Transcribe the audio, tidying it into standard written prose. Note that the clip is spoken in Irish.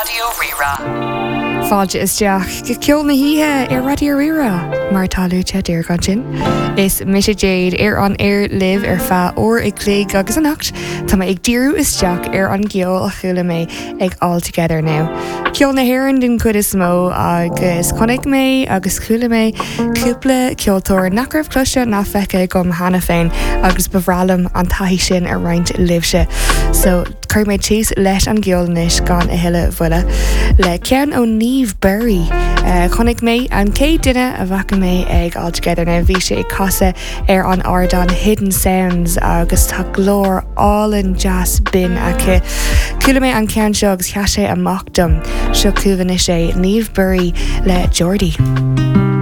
Radio Rira. Fáilte isteach go ceol na híthe ar Radio Rira mar talúte déir gan sin. Is mis Jade ar an air live ar fa ó ag clé agus an nacht Tá ag díú isteach ar an gceol a chuúla mé ag all together now. Ceol na hhéann den chud is mó agus connic mé agus chuúla mé cúpla ceoltóir nachrah cluiste ná feice gom hana féin agus bhrálam an taithí sin ar roint libse. So chuir méid tíos leis an gceolnis gan a heile bhile. Le cean ó Niamh Berry connic mé an cé duine a bhaca mé ag all together na bhí sé ag casa ar an ardán Hidden Sounds agus tá glór all-in jazz bin acu. Cúla mé an cean seo agus cheise amach dom seo cuahan is sé Niamh Berry le Geordie.